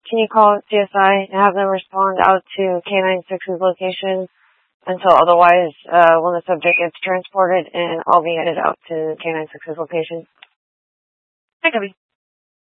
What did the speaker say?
can you call CSI and have them respond out to K96's location until otherwise, when the subject gets transported, and I'll be headed out to K96's location. Hi, Debbie.